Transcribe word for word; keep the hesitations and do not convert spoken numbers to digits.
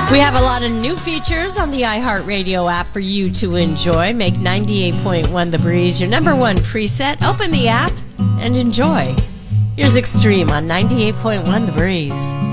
We have a lot of new features on the iHeartRadio app for you to enjoy. Make ninety-eight point one The Breeze your number one preset. Open the app and enjoy. Here's Extreme on ninety-eight point one The Breeze.